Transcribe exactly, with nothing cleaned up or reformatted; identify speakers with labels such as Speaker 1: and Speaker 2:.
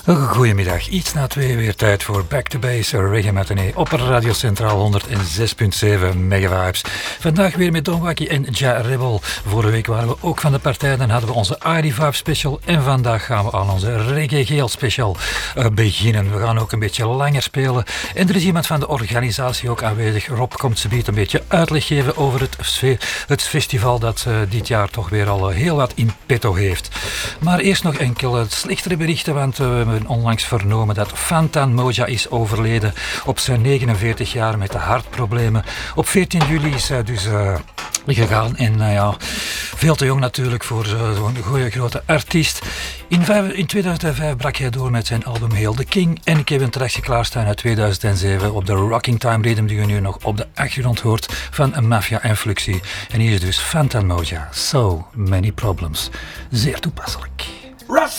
Speaker 1: Goedemiddag, iets na twee weer tijd voor Back to Base Reggae Matinee op Radio Centraal honderdzes komma zeven megavibes. Vandaag weer met Don Wacky en Ja Rebel. Vorige week waren we ook van de partij, dan hadden we onze I D Vibe special en vandaag gaan we aan onze Reggae Geel special uh, beginnen. We gaan ook een beetje langer spelen en er is iemand van de organisatie ook aanwezig. Rob komt zometeen een beetje uitleg geven over het, het festival dat uh, dit jaar toch weer al uh, heel wat in petto heeft. Maar eerst nog enkele slechtere berichten, want uh, we hebben onlangs vernomen dat Fantan Mojah is overleden op zijn negenenveertig jaar met de hartproblemen. Op veertien juli is hij dus uh, gegaan en uh, ja, veel te jong natuurlijk voor uh, zo'n goede grote artiest. In, vijf, in tweeduizend vijf brak hij door met zijn album Hail the King en ik heb een tracje klaarstaan uit tweeduizend zeven op de Rocking Time Rhythm die u nu nog op de achtergrond hoort van Mafia en Fluxy. En hier is dus Fantan Mojah, So Many Problems. Zeer toepasselijk.